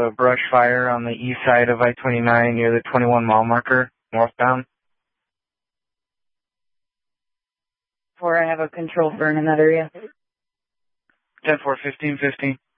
a brush fire on the east side of I-29 near the 21 mile marker, northbound. 4, I have a controlled burn in that area. 10-4, 15-15.